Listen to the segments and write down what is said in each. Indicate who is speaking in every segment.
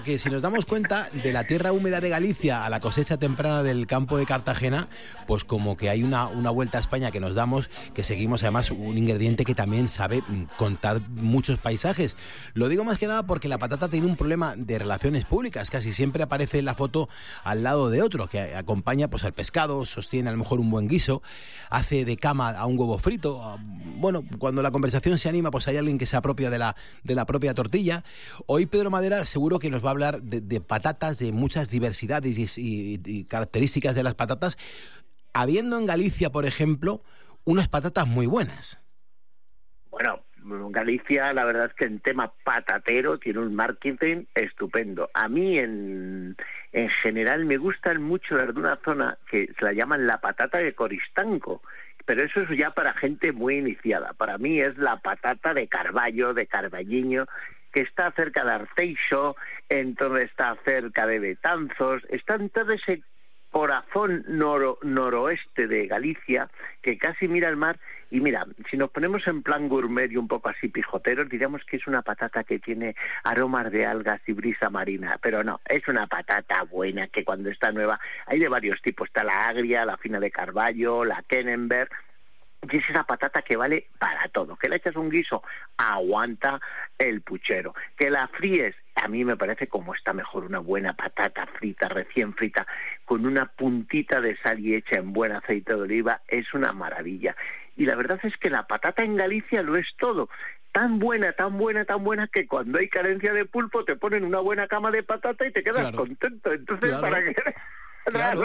Speaker 1: Que si nos damos cuenta, de la tierra húmeda de Galicia a la cosecha temprana del campo de Cartagena, pues como que hay una vuelta a España que nos damos, que seguimos además un ingrediente que también sabe contar muchos paisajes. Lo digo más que nada porque la patata tiene un problema de relaciones públicas, casi siempre aparece la foto al lado de otro, que acompaña pues al pescado, sostiene a lo mejor un buen guiso, hace de cama a un huevo frito. Bueno, cuando la conversación se anima, pues hay alguien que se apropia de la propia tortilla. Hoy Pedro Madera seguro que nos va a hablar de patatas, de muchas diversidades y características de las patatas, habiendo en Galicia, por ejemplo, unas patatas muy buenas.
Speaker 2: Bueno, Galicia, la verdad es que en tema patatero tiene un marketing estupendo. A mí, en general, me gustan mucho las de una zona que se la llaman la patata de Coristanco, pero eso es ya para gente muy iniciada. Para mí es la patata de Carballo, de Carballiño, que está cerca de Arteixo, entonces está cerca de Betanzos, está en todo ese corazón noroeste de Galicia, que casi mira el mar. Y mira, si nos ponemos en plan gourmet y un poco así pijoteros, diríamos que es una patata que tiene aromas de algas y brisa marina, pero no, es una patata buena que cuando está nueva, hay de varios tipos, está la agria, la fina de Carballo, la Kenenberg, y es esa patata que vale para todo. Que le echas un guiso, aguanta el puchero. Que la fríes, a mí me parece como está mejor una buena patata frita, recién frita, con una puntita de sal y hecha en buen aceite de oliva, es una maravilla. Y la verdad es que la patata en Galicia lo es todo. Tan buena, tan buena, tan buena, que cuando hay carencia de pulpo te ponen una buena cama de patata y te quedas contento. Entonces, claro, ¿para qué? Claro.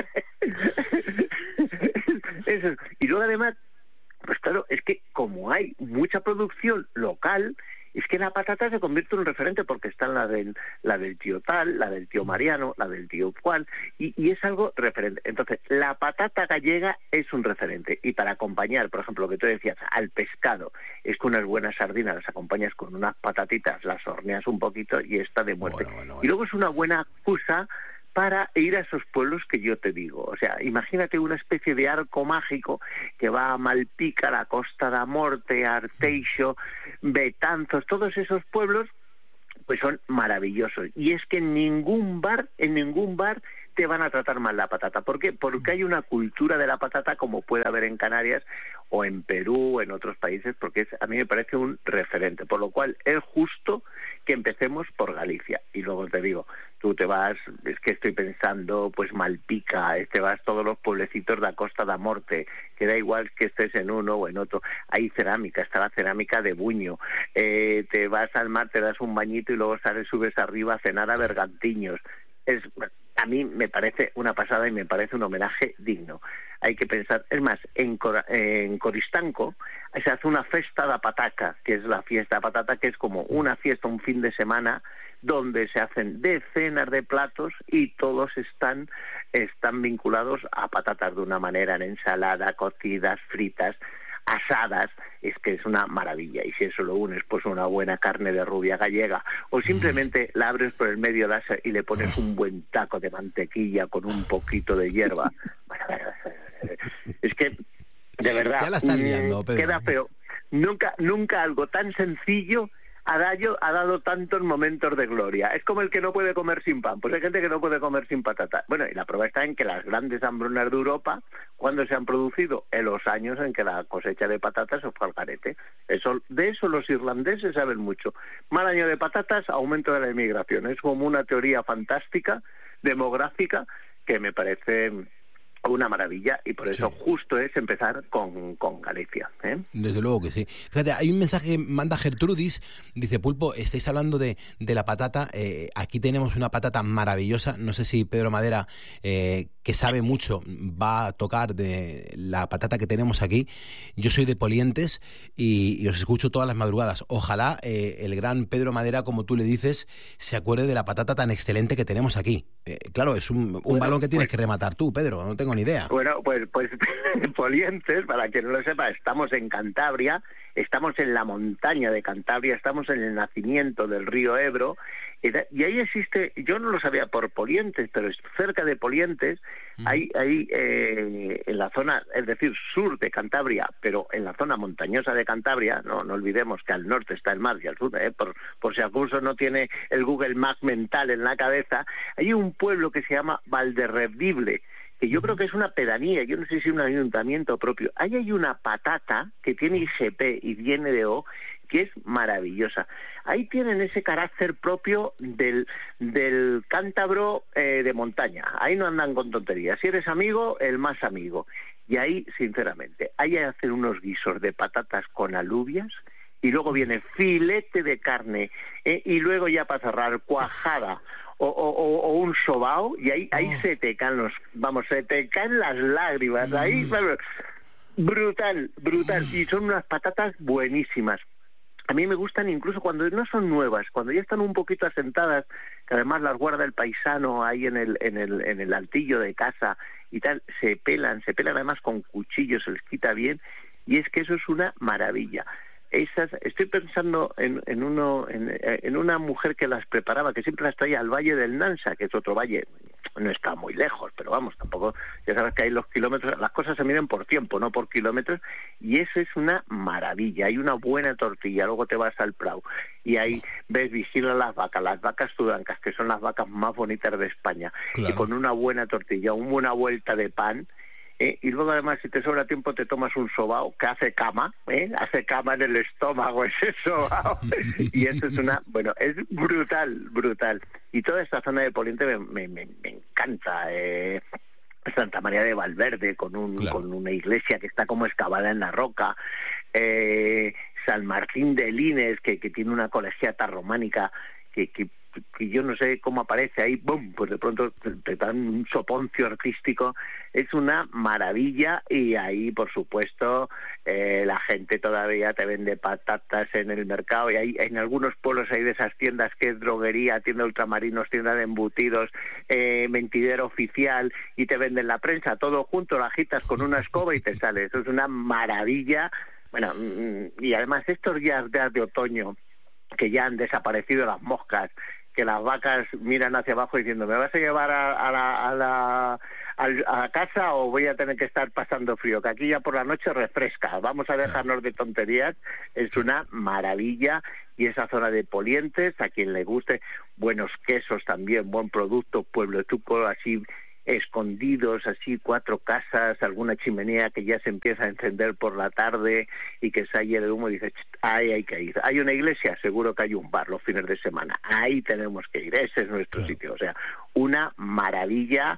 Speaker 2: Eso. Y luego además, pues claro, es que como hay mucha producción local, es que la patata se convierte en un referente, porque está la del tío tal, la del tío Mariano, la del tío cual, y es algo referente. Entonces, la patata gallega es un referente, y para acompañar, por ejemplo, lo que tú decías, al pescado, es que unas buenas sardinas las acompañas con unas patatitas, las horneas un poquito y está de muerte. Bueno. Y luego es una buena excusa para ir a esos pueblos que yo te digo. O sea, imagínate una especie de arco mágico que va a Malpica, la Costa da Morte, Arteixo, Betanzos, todos esos pueblos, pues son maravillosos. Y es que en ningún bar te van a tratar mal la patata. ¿Por qué? Porque hay una cultura de la patata como puede haber en Canarias o en Perú o en otros países, porque a mí me parece un referente. Por lo cual es justo que empecemos por Galicia. Y luego te digo, tú te vas, es que estoy pensando, pues Malpica, te vas todos los pueblecitos de la Costa da Morte, que da igual que estés en uno o en otro. Hay cerámica, está la cerámica de Buño. Te vas al mar, te das un bañito y luego subes arriba a cenar a Bergantiños. A mí me parece una pasada y me parece un homenaje digno. Hay que pensar, es más, en Coristanco se hace una festa da pataca, que es la fiesta da patata, que es como una fiesta, un fin de semana, donde se hacen decenas de platos y todos están vinculados a patatas de una manera, en ensalada, cocidas, fritas, asadas. Es que es una maravilla. Y si eso lo unes, pues una buena carne de rubia gallega, o simplemente la abres por el medio y le pones un buen taco de mantequilla con un poquito de hierba. Es que, de verdad,
Speaker 1: ya la estás liando, Pedro.
Speaker 2: Queda feo. Nunca algo tan sencillo ha dado tantos momentos de gloria. Es como el que no puede comer sin pan. Pues hay gente que no puede comer sin patata. Bueno, y la prueba está en que las grandes hambrunas de Europa, ¿cuándo se han producido? En los años en que la cosecha de patatas se fue al garete. De eso los irlandeses saben mucho. Mal año de patatas, aumento de la inmigración. Es como una teoría fantástica, demográfica, que me parece una maravilla, y por eso justo es empezar con Galicia, ¿eh?
Speaker 1: Desde luego que sí. Fíjate, hay un mensaje que manda Gertrudis, dice: Pulpo, estáis hablando de la patata, aquí tenemos una patata maravillosa, no sé si Pedro Madera, que sabe mucho, va a tocar de la patata que tenemos aquí. Yo soy de Polientes y os escucho todas las madrugadas. Ojalá el gran Pedro Madera, como tú le dices, se acuerde de la patata tan excelente que tenemos aquí. Claro, es un balón que tienes que rematar tú, Pedro, no tengo tengo ni idea.
Speaker 2: Bueno, pues Polientes, para quien no lo sepa, estamos en Cantabria, estamos en la montaña de Cantabria, estamos en el nacimiento del río Ebro, y ahí existe, yo no lo sabía por Polientes, pero cerca de Polientes, hay en la zona, es decir, sur de Cantabria, pero en la zona montañosa de Cantabria, no olvidemos que al norte está el mar y al sur, por si acaso no tiene el Google Maps mental en la cabeza, hay un pueblo que se llama Valderredible, que yo creo que es una pedanía, yo no sé si es un ayuntamiento propio. Ahí hay una patata que tiene IGP y viene de O, que es maravillosa. Ahí tienen ese carácter propio del cántabro de montaña. Ahí no andan con tonterías. Si eres amigo, el más amigo. Y ahí, sinceramente, ahí hacen unos guisos de patatas con alubias, y luego viene filete de carne, y luego ya para cerrar, cuajada, o un sobao, y ahí se te caen se te caen las lágrimas, ahí, brutal, y son unas patatas buenísimas. A mí me gustan incluso cuando no son nuevas, cuando ya están un poquito asentadas, que además las guarda el paisano ahí en el altillo de casa y tal, se pelan además con cuchillos, se les quita bien, y es que eso es una maravilla. Estoy pensando en una mujer que las preparaba, que siempre las traía al Valle del Nansa, que es otro valle, no está muy lejos, pero vamos, tampoco, ya sabes que hay los kilómetros, las cosas se miden por tiempo, no por kilómetros, y eso es una maravilla. Hay una buena tortilla, luego te vas al Prado, y ahí vigilan las vacas tudancas, que son las vacas más bonitas de España, claro. Y con una buena tortilla, una buena vuelta de pan, y luego además si te sobra tiempo te tomas un sobao que hace cama en el estómago ese sobao y eso es es brutal, y toda esta zona de Poliente me encanta. Santa María de Valverde con una iglesia que está como excavada en la roca, San Martín de Lines que tiene una colegiata románica que yo no sé cómo aparece ahí, ¡bum!, pues de pronto te dan un soponcio artístico, es una maravilla. Y ahí, por supuesto, la gente todavía te vende patatas en el mercado, y hay en algunos pueblos hay de esas tiendas que es droguería, tienda de ultramarinos, tienda de embutidos, mentidero oficial, y te venden la prensa, todo junto, lo agitas con una escoba y te sale, eso es una maravilla. Bueno, y además estos días de otoño, que ya han desaparecido las moscas, que las vacas miran hacia abajo diciendo, ¿me vas a llevar a casa o voy a tener que estar pasando frío? Que aquí ya por la noche refresca, vamos a dejarnos de tonterías, es una maravilla. Y esa zona de Polientes, a quien le guste, buenos quesos también, buen producto, pueblo tuco, así escondidos, así 4 casas, alguna chimenea que ya se empieza a encender por la tarde y que sale el humo y dices, ahí hay que ir. Hay una iglesia, seguro que hay un bar los fines de semana, ahí tenemos que ir, ese es nuestro sitio. O sea, una maravilla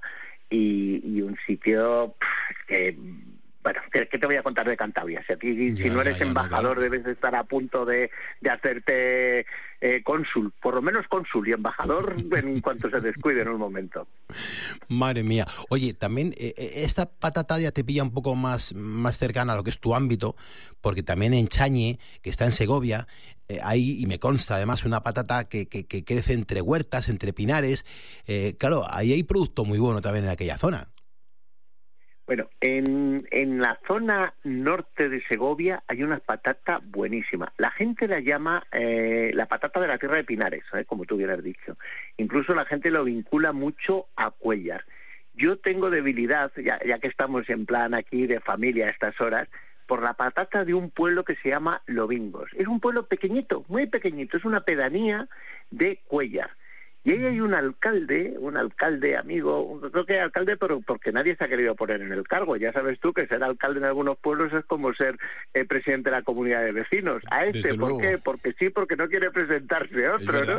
Speaker 2: y un sitio que... Bueno, ¿qué te voy a contar de Cantabria? Si no eres embajador, debes estar a punto de hacerte cónsul, por lo menos cónsul y embajador en cuanto se descuide en un momento.
Speaker 1: Madre mía. Oye, también esta patata ya te pilla un poco más cercana a lo que es tu ámbito, porque también en Chañe, que está en Segovia, hay, y me consta además, una patata que crece entre huertas, entre pinares. Claro, ahí hay producto muy bueno también en aquella zona.
Speaker 2: Bueno, en la zona norte de Segovia hay una patata buenísima. La gente la llama la patata de la tierra de Pinares, como tú bien has dicho. Incluso la gente lo vincula mucho a Cuéllar. Yo tengo debilidad, ya que estamos en plan aquí de familia a estas horas, por la patata de un pueblo que se llama Lobingos. Es un pueblo pequeñito, muy pequeñito, es una pedanía de Cuéllar. Y ahí hay un alcalde amigo, creo que alcalde, pero porque nadie se ha querido poner en el cargo. Ya sabes tú que ser alcalde en algunos pueblos es como ser presidente de la comunidad de vecinos. ¿Por qué? Porque sí, porque no quiere presentarse otro, ¿no?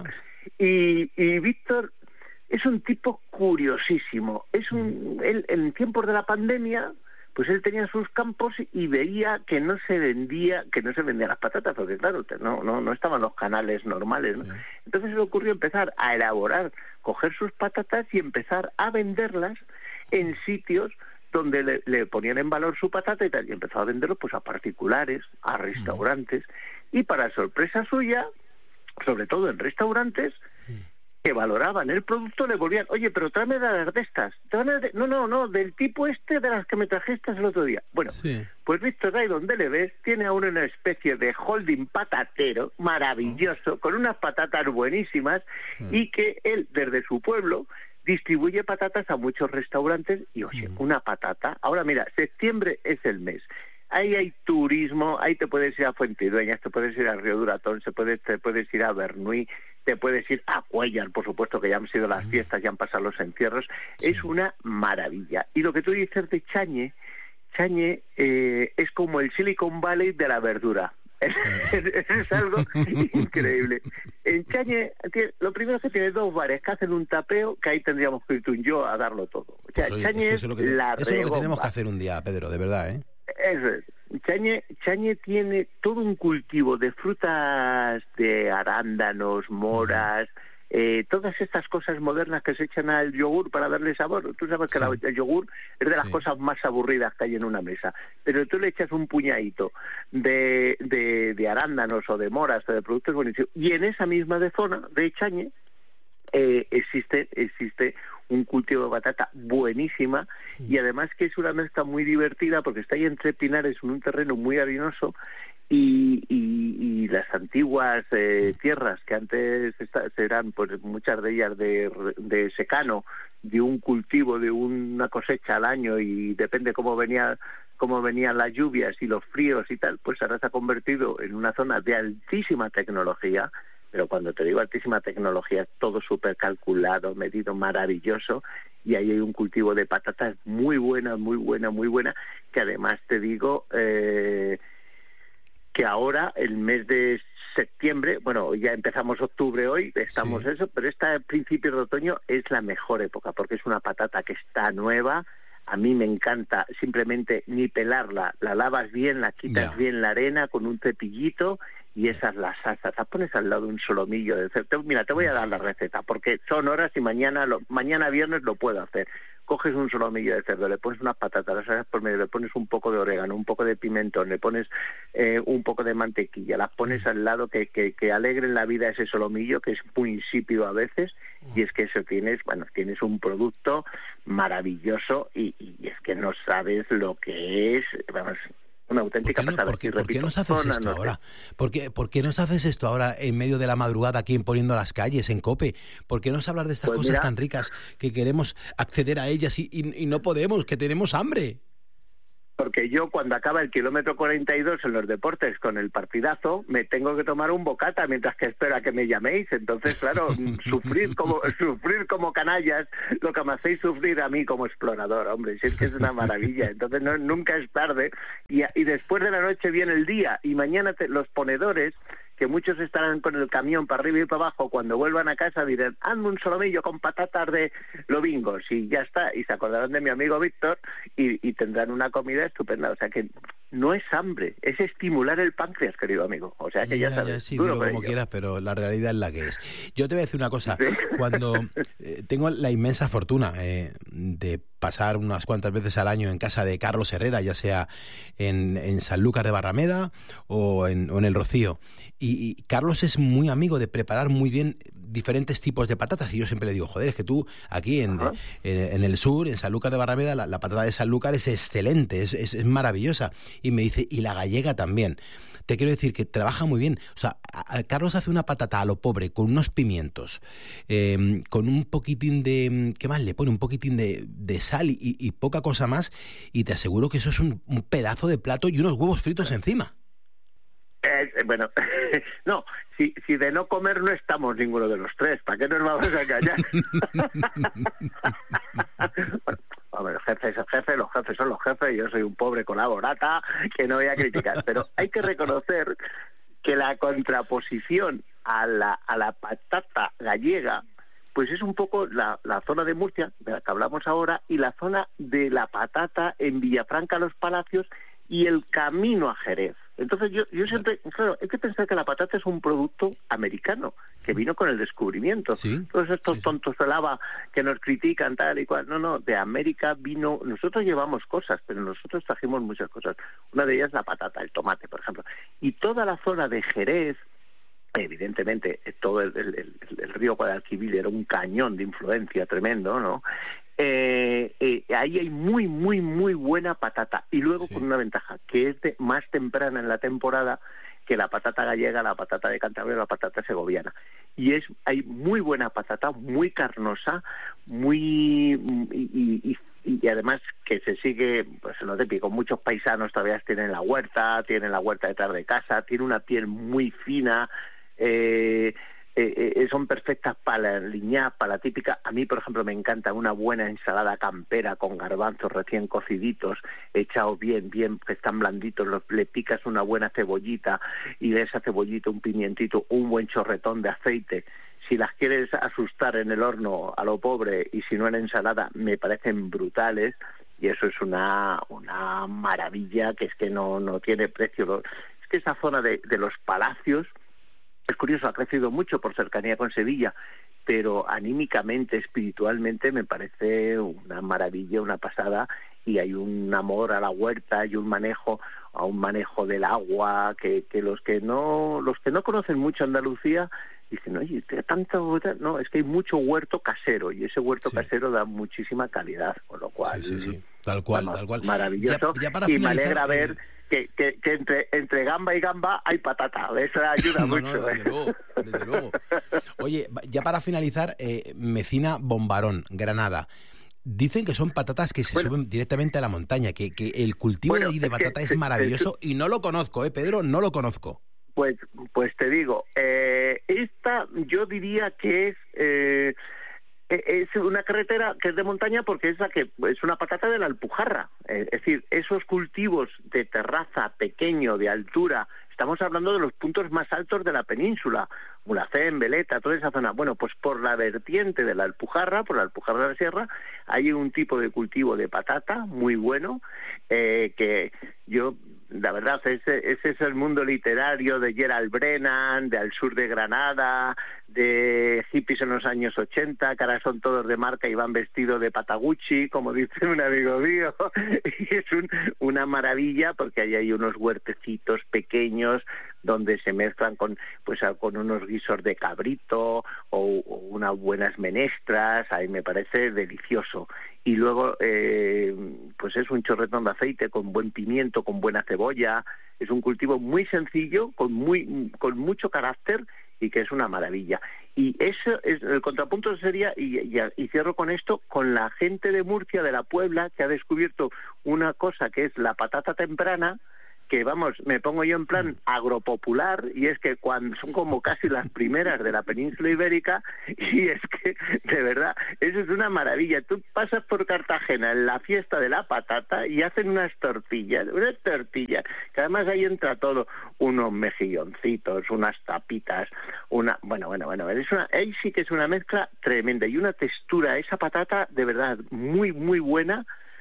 Speaker 2: Y Víctor es un tipo curiosísimo. Él, en tiempos de la pandemia, pues él tenía sus campos y veía que no se vendían las patatas, porque claro, no estaban los canales normales, ¿no? Entonces se le ocurrió empezar a elaborar, coger sus patatas y empezar a venderlas en sitios donde le ponían en valor su patata y tal, y empezó a venderlo pues a particulares, a restaurantes, y para sorpresa suya, sobre todo en restaurantes, que valoraban el producto le volvían, oye, pero tráeme de estas. No, del tipo este de las que me trajiste el otro día. Bueno,
Speaker 1: Sí.
Speaker 2: pues Víctor Ray, donde le ves, tiene aún una especie de holding patatero maravilloso, con unas patatas buenísimas, y que él, desde su pueblo, distribuye patatas a muchos restaurantes y, oye, una patata. Ahora mira, septiembre es el mes. Ahí hay turismo, ahí te puedes ir a Fuentidueñas, te puedes ir a Río Duratón, te puedes ir a Bernuy, te puedes ir a Cuéllar, por supuesto, que ya han sido las fiestas, ya han pasado los encierros.
Speaker 1: Sí.
Speaker 2: Es una maravilla. Y lo que tú dices de Chañe es como el Silicon Valley de la verdura. Es algo increíble. En Chañe, lo primero que tiene 2 bares que hacen un tapeo, que ahí tendríamos que ir tú y yo a darlo todo. O sea,
Speaker 1: Pues, oye,
Speaker 2: Chañe
Speaker 1: es que eso es lo que tenemos que hacer un día, Pedro, de verdad, ¿eh?
Speaker 2: Eso es. Chañe tiene todo un cultivo de frutas, de arándanos, moras, todas estas cosas modernas que se echan al yogur para darle sabor. Tú sabes que el yogur es de las cosas más aburridas que hay en una mesa, pero tú le echas un puñadito de arándanos o de moras o de productos buenísimos, y en esa misma zona de Chañe existe un cultivo de batata buenísima, y además que es una mezcla muy divertida porque está ahí entre pinares en un terreno muy arenoso, y las antiguas tierras que antes eran, pues muchas de ellas de secano, de un cultivo, de una cosecha al año, y depende cómo venían las lluvias y los fríos y tal, pues ahora se ha convertido en una zona de altísima tecnología. Pero cuando te digo altísima tecnología, es todo súper calculado, medido, maravilloso, y ahí hay un cultivo de patatas muy buena, que además te digo que ahora, el mes de septiembre, bueno, ya empezamos octubre hoy, estamos eso, pero principios de otoño es la mejor época, porque es una patata que está nueva. A mí me encanta simplemente ni pelarla, la lavas bien, la quitas bien la arena con un cepillito, y esas las salsas, las pones al lado de un solomillo de cerdo. Mira, te voy a dar la receta, porque son horas y mañana viernes lo puedo hacer. Coges un solomillo de cerdo, le pones unas patatas, las haces por medio, le pones un poco de orégano, un poco de pimentón, le pones un poco de mantequilla, las pones al lado, que alegren la vida ese solomillo, que es muy insípido a veces, y es que eso tienes un producto maravilloso, y es que no sabes lo que es, vamos, una auténtica pasada.
Speaker 1: ¿Por qué nos haces esto ahora? ¿Por qué nos haces esto ahora en medio de la madrugada aquí en Poniendo las Calles, en COPE? ¿Por qué nos hablas de estas cosas tan ricas que queremos acceder a ellas y no podemos, que tenemos hambre?
Speaker 2: Porque yo, cuando acaba el kilómetro 42 en los deportes con el partidazo, me tengo que tomar un bocata mientras que espero a que me llaméis. Entonces, claro, sufrir como canallas, lo que me hacéis sufrir a mí como explorador, hombre, si es que es una maravilla. Entonces, nunca es tarde. Y después de la noche viene el día, y mañana los ponedores, que muchos estarán con el camión para arriba y para abajo, cuando vuelvan a casa dirán, hazme un solomillo con patatas de lobingos, y ya está, y se acordarán de mi amigo Víctor, y tendrán una comida estupenda. O sea que no es hambre, es estimular el páncreas, querido amigo. O sea que ya sabes.
Speaker 1: Sí, dilo como quieras, pero la realidad es la que es. Yo te voy a decir una cosa. Cuando tengo la inmensa fortuna de pasar unas cuantas veces al año en casa de Carlos Herrera, ya sea en Sanlúcar de Barrameda o en el Rocío, y Carlos es muy amigo de preparar muy bien diferentes tipos de patatas, y yo siempre le digo, joder, es que tú aquí en el sur, en Sanlúcar de Barrameda, la patata de Sanlúcar es excelente, es maravillosa, y me dice, y la gallega también. Te quiero decir que trabaja muy bien. O sea, Carlos hace una patata a lo pobre con unos pimientos, con un poquitín de... ¿Qué más le pone? Un poquitín de sal y poca cosa más, y te aseguro que eso es un pedazo de plato y unos huevos fritos encima.
Speaker 2: Bueno, no, si de no comer no estamos ninguno de los tres, ¿para qué nos vamos a callar? Bueno, el jefe es el jefe, los jefes son los jefes, yo soy un pobre colaborata que no voy a criticar, pero hay que reconocer que la contraposición a la patata gallega, pues es un poco la zona de Murcia, de la que hablamos ahora, y la zona de la patata en Villafranca, Los Palacios, y el camino a Jerez. Entonces yo siempre, claro, hay que pensar que la patata es un producto americano, que vino con el descubrimiento.
Speaker 1: ¿Sí?
Speaker 2: Todos estos tontos de lava que nos critican tal y cual, no, de América vino. Nosotros llevamos cosas, pero nosotros trajimos muchas cosas. Una de ellas la patata, el tomate, por ejemplo. Y toda la zona de Jerez, evidentemente todo el río Guadalquivir era un cañón de influencia tremendo, ¿no? Ahí hay muy, muy, muy buena patata. Y luego con una ventaja, que es más temprana en la temporada que la patata gallega, la patata de Cantabria, la patata segoviana. Y hay muy buena patata, muy carnosa, y además que se sigue, pues lo típico, muchos paisanos todavía tienen la huerta detrás de casa, tiene una piel muy fina, son perfectas para la liñá, para la típica. A mí, por ejemplo, me encanta una buena ensalada campera con garbanzos recién cociditos, echados bien, que están blanditos, le picas una buena cebollita y de esa cebollita un pimientito, un buen chorretón de aceite. Si las quieres asustar en el horno a lo pobre y si no en ensalada, me parecen brutales. Y eso es una maravilla que es que no tiene precio. Es que esa zona de los palacios, es curioso, ha crecido mucho por cercanía con Sevilla, pero anímicamente, espiritualmente, me parece una maravilla, una pasada, y hay un amor a la huerta y un manejo del agua que los que no conocen mucho Andalucía dicen, oye, tanto, no, es que hay mucho huerto casero y ese huerto casero da muchísima calidad, con lo cual,
Speaker 1: sí. Tal cual.
Speaker 2: Maravilloso.
Speaker 1: Ya para
Speaker 2: y
Speaker 1: finalizar,
Speaker 2: me alegra ver que entre gamba y gamba hay patata. Eso ayuda mucho.
Speaker 1: Desde luego. Oye, ya para finalizar, Mecina Bombarón, Granada. Dicen que son patatas que se suben directamente a la montaña, que el cultivo de ahí de patata es maravilloso y no lo conozco, Pedro, no lo conozco.
Speaker 2: Pues te digo, esta yo diría que es una carretera que es de montaña porque es una patata de la Alpujarra. Es decir, esos cultivos de terraza pequeño, de altura, estamos hablando de los puntos más altos de la península, Mulhacén, Veleta, toda esa zona. Bueno, pues por la vertiente de la Alpujarra, por la Alpujarra de la Sierra, hay un tipo de cultivo de patata muy bueno, que yo... La verdad, ese es el mundo literario de Gerald Brennan, de Al sur de Granada, de hippies en los años 80, que ahora son todos de marca y van vestidos de Patagucci, como dice un amigo mío. Y es una maravilla porque ahí hay unos huertecitos pequeños donde se mezclan con unos guisos de cabrito o unas buenas menestras. Ahí me parece delicioso. Y luego, pues es un chorretón de aceite con buen pimiento, con buena cebolla. Es un cultivo muy sencillo, con mucho carácter y que es una maravilla. Y eso es el contrapunto sería, y cierro con esto, con la gente de Murcia, de la Puebla, que ha descubierto una cosa que es la patata temprana, que vamos, me pongo yo en plan agropopular, y es que cuando son como casi las primeras de la península ibérica, y es que, de verdad, eso es una maravilla. Tú pasas por Cartagena en la fiesta de la patata y hacen unas tortillas, que además ahí entra todo, unos mejilloncitos, unas tapitas, bueno, ahí sí que es una mezcla tremenda, y una textura, esa patata, de verdad, muy, muy buena,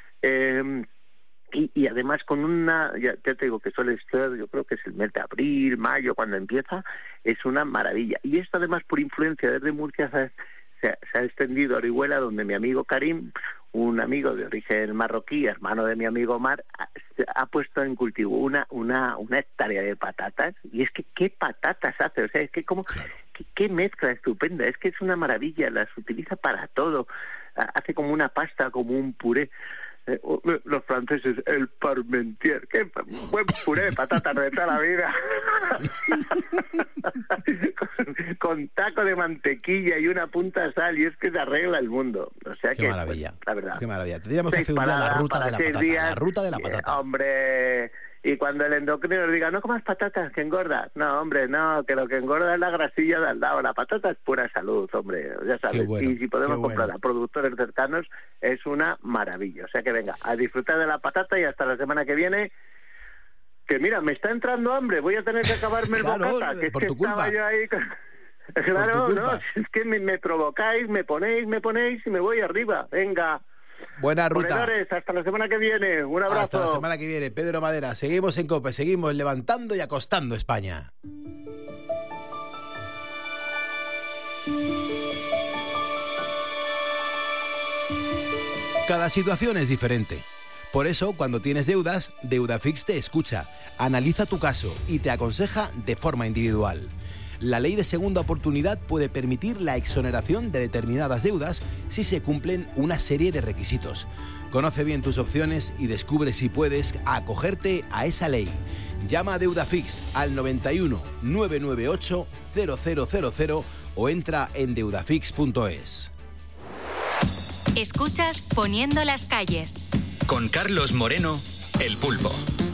Speaker 2: y además con ya te digo que suele ser, yo creo que es el mes de abril, mayo, cuando empieza, es una maravilla. Y esto además por influencia desde Murcia se ha extendido a Orihuela, donde mi amigo Karim, un amigo de origen marroquí, hermano de mi amigo Omar, ha puesto en cultivo una hectárea de patatas, y es que qué patatas hace, o sea, es que como... Claro. Qué mezcla estupenda, es que es una maravilla, las utiliza para todo, hace como una pasta, como un puré. Los franceses, el parmentier, qué buen puré de patatas de toda la vida. con taco de mantequilla y una punta de sal, y es que se arregla el mundo. O sea,
Speaker 1: qué maravilla,
Speaker 2: la verdad.
Speaker 1: Qué maravilla. Tendríamos que hacer un día la ruta de la patata. La ruta de la patata.
Speaker 2: Hombre, y cuando el endocrino diga, no comas patatas, que engorda. No, hombre, no, que lo que engorda es la grasilla de al lado. La patata es pura salud, hombre, ya sabes. Bueno, y si podemos comprar a productores cercanos, es una maravilla. O sea que venga, a disfrutar de la patata, y hasta la semana que viene. Que mira, me está entrando hambre, voy a tener que acabarme el bocata, que es que estaba yo ahí... Claro, no, es que me provocáis, me ponéis y me voy arriba. Venga.
Speaker 1: Buena ruta.
Speaker 2: Ponedores, hasta la semana que viene. Un abrazo.
Speaker 1: Hasta la semana que viene. Pedro Madera, seguimos en COPE, seguimos levantando y acostando España. Cada situación es diferente. Por eso, cuando tienes deudas, Deudafix te escucha, analiza tu caso y te aconseja de forma individual. La ley de segunda oportunidad puede permitir la exoneración de determinadas deudas si se cumplen una serie de requisitos. Conoce bien tus opciones y descubre si puedes acogerte a esa ley. Llama a Deudafix al 91 998 0000 o entra en deudafix.es.
Speaker 3: Escuchas Poniendo las calles.
Speaker 4: Con Carlos Moreno, El Pulpo.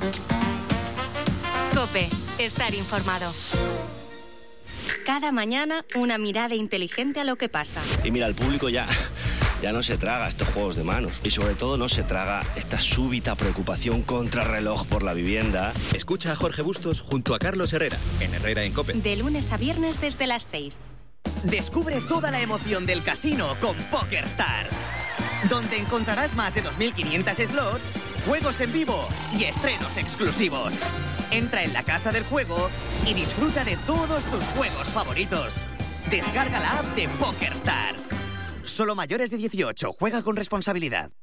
Speaker 3: COPE, estar informado. Cada mañana una mirada inteligente a lo que pasa.
Speaker 5: Y mira, el público ya no se traga estos juegos de manos. Y sobre todo no se traga esta súbita preocupación contrarreloj por la vivienda.
Speaker 4: Escucha a Jorge Bustos junto a Carlos Herrera, en Herrera en COPE.
Speaker 3: De lunes a viernes desde las 6.
Speaker 6: Descubre toda la emoción del casino con PokerStars, donde encontrarás más de 2.500 slots, juegos en vivo y estrenos exclusivos. Entra en la casa del juego y disfruta de todos tus juegos favoritos. Descarga la app de PokerStars. Solo mayores de 18. Juega con responsabilidad.